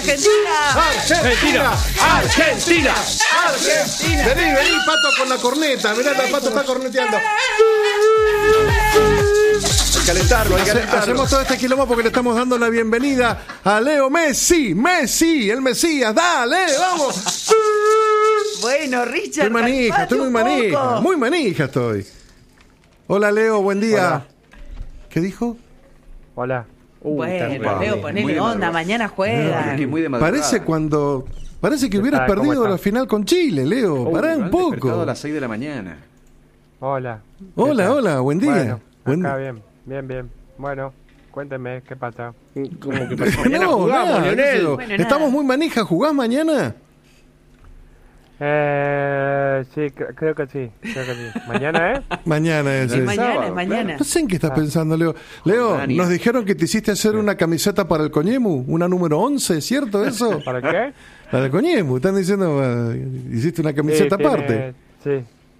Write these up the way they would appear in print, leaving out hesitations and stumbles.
Argentina. Argentina. Vení, Pato, con la corneta. Mirá, el Pato está corneteando. Hay que calentarlo. Hacemos todo este quilombo porque le estamos dando la bienvenida a Leo Messi, el Mesías. Dale, vamos. Bueno, Richard. Estoy muy manija estoy. Hola, Leo, buen día. Hola. ¿Qué dijo? Hola. Bueno, Leo, ponele onda, mañana juega. Parece que hubieras perdido la final con Chile, Leo. Pará un poco. A las 6 de la mañana. Hola, buen día. Bueno, acá bien. Bueno, cuénteme, ¿qué pasa? Como que mañana jugamos, Lionel. Bueno, estamos muy manija. ¿Jugás mañana? Sí, creo que sí. ¿Mañana es? Mañana es. Sí, mañana. No sé en qué estás pensando, Leo. Leo, nos dijeron que te hiciste hacer una camiseta para el Coñemu, una número 11, ¿cierto eso? ¿Para qué? Para el Coñemu, están diciendo, hiciste una camiseta aparte. Sí.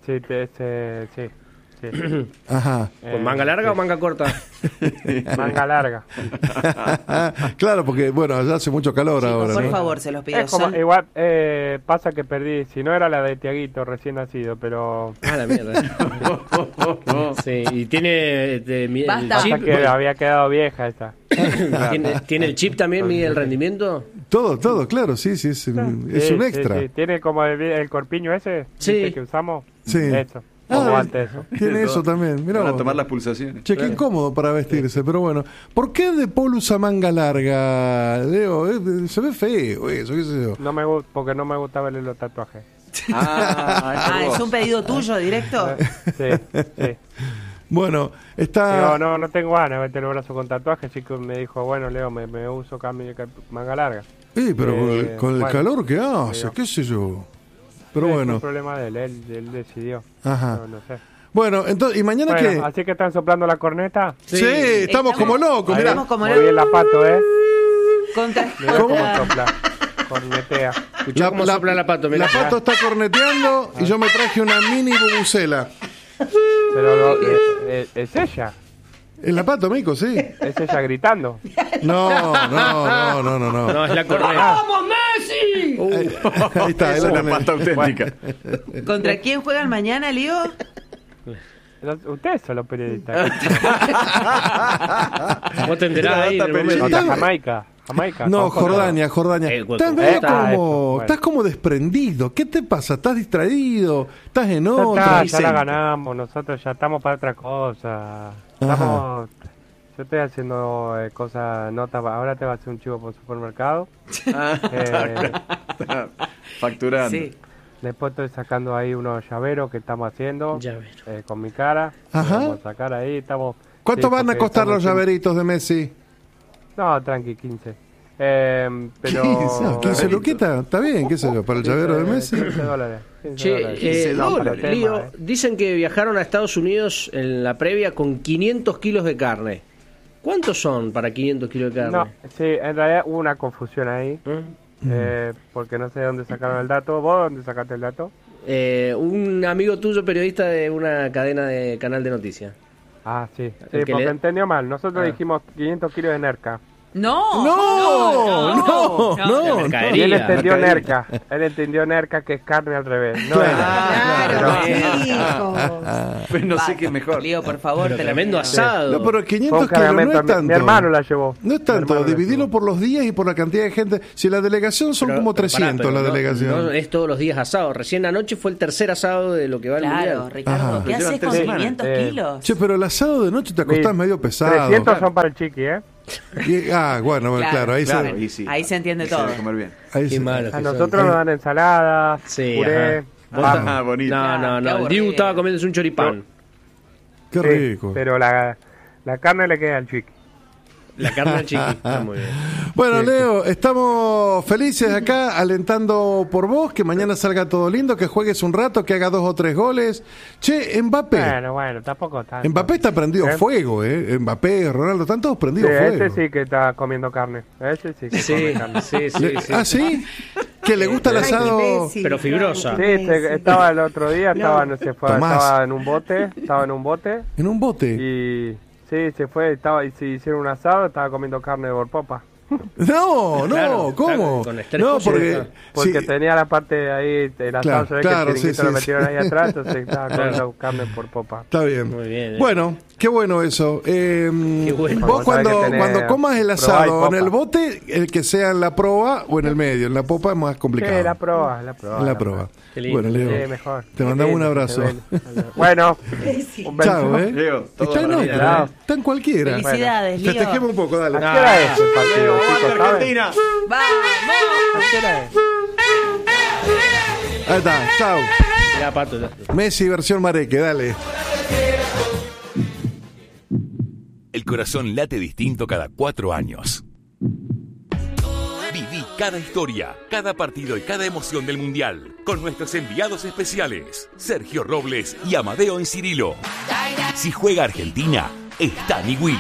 Ajá. ¿Con manga larga o manga corta? Manga larga. Claro, porque, bueno, ya hace mucho calor ahora, Por ¿no? favor, se los pido. Es como, igual, pasa que perdí. Si no era la de Tiaguito, recién nacido, pero... Ah, la mierda. Sí, y tiene el Basta. chip. Pasa que había quedado vieja esta. ¿Tiene el chip también, mide el rendimiento? Todo, claro, sí, es un extra. Sí. Tiene como el corpiño ese Sí. que usamos. Sí. Eso. Como antes eso. Tiene eso también. Mirá Van a vos. tomar las pulsaciones. Che, qué incómodo para vestirse, pero bueno. ¿Por qué de polo usa manga larga, Leo? Se ve feo eso, qué sé yo. No me gusta, porque no me gusta verle los tatuajes. ¿Es un pedido tuyo directo? Sí. Bueno, está... Digo, no tengo ganas de meter el brazo con tatuajes, así que me dijo, bueno, Leo, me uso manga larga. Pero con el bueno, calor que hace, qué sé yo. Pero Es bueno. un problema de él decidió. Ajá. No sé. Bueno, entonces, ¿y mañana qué? Así que están soplando la corneta. Sí, estamos como locos, mirá. Estamos como Muy bien la Pato, Contra... Mirá cómo sopla. Cornetea. Escuchá cómo sopla la Pato, mirá. La Pato está corneteando y yo me traje una mini bubucela. Pero es ella. ¿Es la Pato, Mico? Sí. Es ella gritando. No. No, es la corneta. Ahí está, Esa es la pasta auténtica. ¿Contra quién juegan mañana, Lío? Ustedes son los periodistas. Vos te enterás ahí en el momento. Contra Jamaica. No, Jordania. Estás como desprendido. ¿Qué te pasa? ¿Estás distraído? ¿Estás en otra? Ya la ganamos. Nosotros ya estamos para otra cosa. Yo estoy haciendo cosas, ahora te va a hacer un chivo por supermercado. Facturando. Sí. Después estoy sacando ahí unos llaveros que estamos haciendo con mi cara. Ajá. Vamos a sacar ahí, estamos. ¿Cuánto van a costar los llaveritos de Messi? No, tranqui, 15. Pero 15 luquitas, está bien, qué sé yo, para el llavero de Messi. 15 dólares. Che, Lío, dicen que viajaron a Estados Unidos en la previa con 500 kilos de carne. ¿Cuántos son para 500 kilos de carne? No, sí, en realidad hubo una confusión ahí. Porque no sé de dónde sacaron el dato. ¿Vos dónde sacaste el dato? Un amigo tuyo, periodista de una cadena de canal de noticias. Ah, sí, porque entendió mal. Nosotros dijimos 500 kilos de nerca. No. Y él entendió nerca. Él entendió nerca, que es carne al revés. No Pero no sé qué es mejor. Lío, por favor, te tremendo asado. No, pero 500 kilos no es tanto. Mi hermano la llevó. No es tanto, dividilo por los días y por la cantidad de gente. Si la delegación son como 300 la delegación. No es todos los días asado. Recién anoche fue el tercer asado de lo que va el mundial. Claro, Ricardo, ¿qué haces con 500 kilos? Che, pero el asado de noche te acostás medio pesado. 300 son para el chiqui, Bueno, claro, ahí ahí se entiende todo. Comer bien. A nosotros nos dan ensalada, puré, bonito. No, el Dibu estaba comiéndose un choripán. Qué rico. Pero la carne le queda al chiqui. La carne al chiqui, está muy bien. Bueno, Leo, estamos felices acá, alentando por vos, que mañana salga todo lindo, que juegues un rato, que haga 2 o 3 goles. Che, Mbappé. Bueno, tampoco tanto. Mbappé está prendido fuego, Mbappé, Ronaldo, están todos prendidos fuego. Ese sí que está comiendo carne. Ese sí que come carne. Sí. ¿Ah, sí? ¿Que le gusta el asado? Pero fibrosa. Sí, estaba el otro día, estaba en un bote. ¿En un bote? Y sí, se fue, y se hicieron un asado, estaba comiendo carne de borpopa. No, ¿cómo? Con estrés No, porque tenía la parte ahí, el asado, que el chiringuito lo metieron ahí atrás, entonces estaba con la carne por popa. Está bien. Muy bien. Bueno, qué bueno eso. bueno. Vos cuando comas el asado en el bote, el que sea en la proa o en el medio, en la popa es más complicado. Sí, la proa. La proa. Bueno, Leo, sí, mejor. te mandamos un abrazo. Bueno, un beso. Chao, Leo, todo Están cualquiera. Felicidades, Leo. Festejemos un poco, dale. ¿A qué hora es el partido, chicos, saben? Argentina. ¡Vamos! ¿A qué hora es? Ahí está, chao. Ya, Pato, ya. Messi versión Mareque, dale. El corazón late distinto cada 4 años. Viví cada historia, cada partido y cada emoción del Mundial con nuestros enviados especiales, Sergio Robles y Amadeo en Cirilo. Si juega Argentina, está Niwil.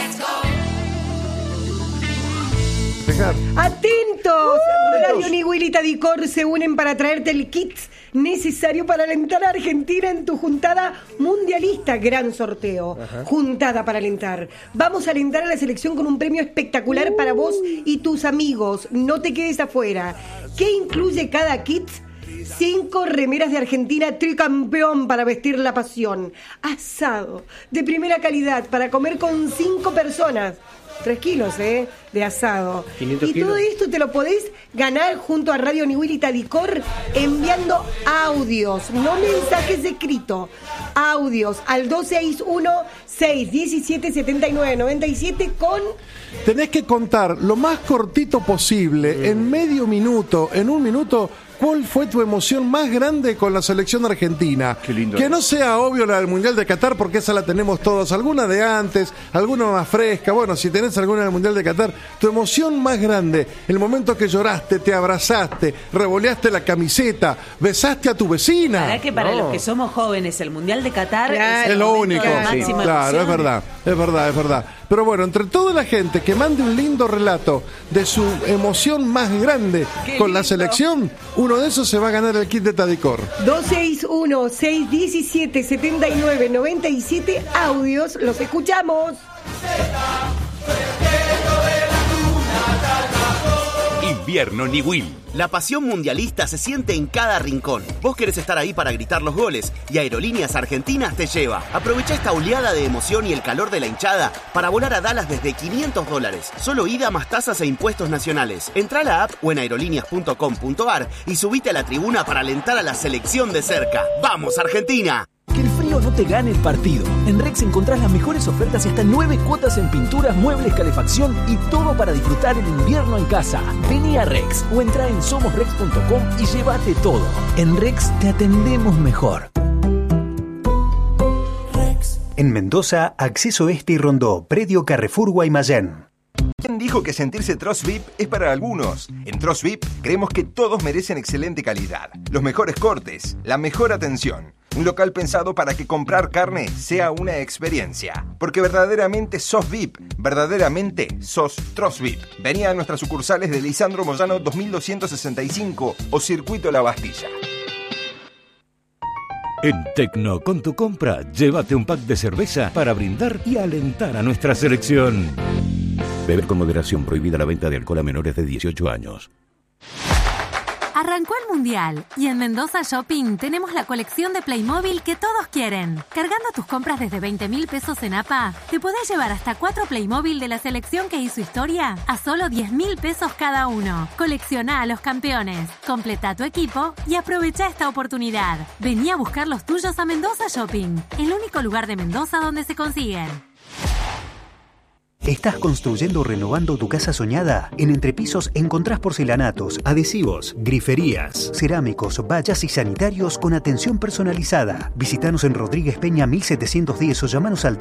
¡Atentos! Radio Niwil y Tadicor se unen para traerte el kit necesario para alentar a Argentina en tu juntada mundialista. Gran sorteo. Juntada para alentar. Vamos a alentar a la selección con un premio espectacular para vos y tus amigos. No te quedes afuera. ¿Qué incluye cada kit? 5 remeras de Argentina tricampeón para vestir la pasión. Asado de primera calidad para comer con 5 personas. 3 kilos, de asado. 500 kilos. Todo esto te lo podés ganar junto a Radio Niwil y Tadicor enviando audios, no mensajes escritos. Audios al 261-617-7997 con... Tenés que contar lo más cortito posible, en medio minuto, en un minuto, ¿cuál fue tu emoción más grande con la selección argentina? Qué lindo. Que no sea obvio la del Mundial de Qatar, porque esa la tenemos todos. Alguna de antes, alguna más fresca. Bueno, si tenés alguna del Mundial de Qatar, tu emoción más grande, el momento que lloraste, te abrazaste, revoleaste la camiseta, besaste a tu vecina. La verdad que para los que somos jóvenes, el Mundial de Qatar es lo único. Sí, claro, es verdad. Pero bueno, entre toda la gente que mande un lindo relato de su emoción más grande con la selección, uno de esos se va a ganar el kit de Tadicor. 261-617-7997 audios, los escuchamos. Invierno Niwil. La pasión mundialista se siente en cada rincón. Vos querés estar ahí para gritar los goles y Aerolíneas Argentinas te lleva. Aprovecha esta oleada de emoción y el calor de la hinchada para volar a Dallas desde $500. Solo ida más tasas e impuestos nacionales. Entrá a la app o en aerolíneas.com.ar y subite a la tribuna para alentar a la selección de cerca. ¡Vamos, Argentina! Que el frío no te gane el partido. En Rex encontrás las mejores ofertas y hasta 9 cuotas en pinturas, muebles, calefacción y todo para disfrutar el invierno en casa. Vení a Rex o entrá en somosrex.com y llévate todo. En Rex te atendemos mejor. En Mendoza, Acceso Este y Rondó, predio Carrefour Guaymallén. ¿Quién dijo que sentirse Trost VIP es para algunos? En Trost VIP creemos que todos merecen excelente calidad, los mejores cortes, la mejor atención. Un local pensado para que comprar carne sea una experiencia. Porque verdaderamente sos VIP, verdaderamente sos Trost VIP. Vení a nuestras sucursales de Lisandro Moyano 2265 o Circuito La Bastilla. En Tecno, con tu compra, llévate un pack de cerveza para brindar y alentar a nuestra selección. Beber con moderación, prohibida la venta de alcohol a menores de 18 años. Arrancó el Mundial y en Mendoza Shopping tenemos la colección de Playmobil que todos quieren. Cargando tus compras desde 20.000 pesos en APA, te podés llevar hasta 4 Playmobil de la selección que hizo historia a solo 10.000 pesos cada uno. Colecciona a los campeones, completa tu equipo y aprovecha esta oportunidad. Vení a buscar los tuyos a Mendoza Shopping, el único lugar de Mendoza donde se consiguen. ¿Estás construyendo o renovando tu casa soñada? En Entrepisos encontrás porcelanatos, adhesivos, griferías, cerámicos, vallas y sanitarios con atención personalizada. Visítanos en Rodríguez Peña 1710 o llamanos al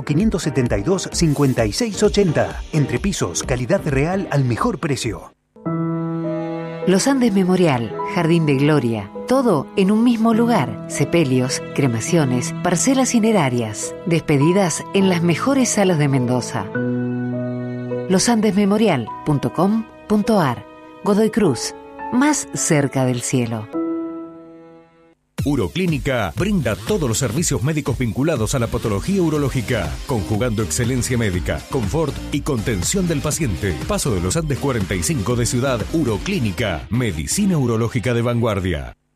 261-572-5680. Entrepisos, calidad real al mejor precio. Los Andes Memorial, Jardín de Gloria, todo en un mismo lugar. Sepelios, cremaciones, parcelas cinerarias, despedidas en las mejores salas de Mendoza. Losandesmemorial.com.ar. Godoy Cruz, más cerca del cielo. Uroclínica brinda todos los servicios médicos vinculados a la patología urológica, conjugando excelencia médica, confort y contención del paciente. Paso de los Andes 45 de Ciudad. Uroclínica, medicina urológica de vanguardia.